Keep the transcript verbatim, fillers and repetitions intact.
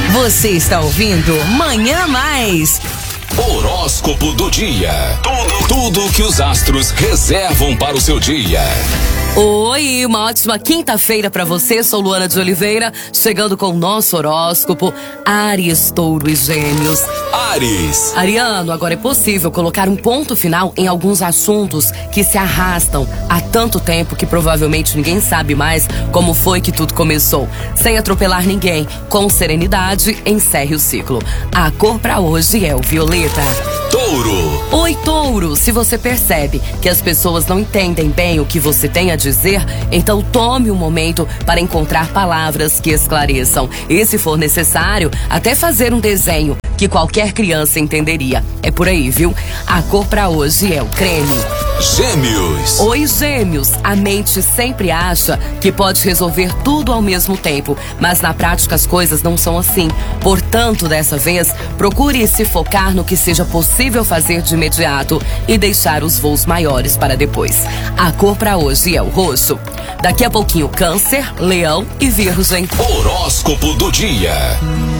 Você está ouvindo Manhã Mais. Horóscopo do dia. Tudo, tudo que os astros reservam para o seu dia. Oi, uma ótima quinta-feira pra você. Sou Luana de Oliveira, chegando com o nosso horóscopo Áries, Touro e Gêmeos. Áries. Ariano, agora é possível colocar um ponto final em alguns assuntos que se arrastam há tanto tempo que provavelmente ninguém sabe mais como foi que tudo começou. Sem atropelar ninguém, com serenidade, encerre o ciclo. A cor pra hoje é o violeta. Touro. Oi, Touro, se você percebe que as pessoas não entendem bem o que você tem a dizer, então tome um momento para encontrar palavras que esclareçam. E se for necessário, até fazer um desenho que qualquer criança entenderia. É por aí, viu? A cor pra hoje é o creme. Gêmeos. Oi, Gêmeos. A mente sempre acha que pode resolver tudo ao mesmo tempo, mas na prática as coisas não são assim. Portanto, dessa vez, procure se focar no que seja possível fazer de imediato e deixar os voos maiores para depois. A cor pra hoje é o roxo. Daqui a pouquinho, Câncer, Leão e Virgem. Horóscopo do dia.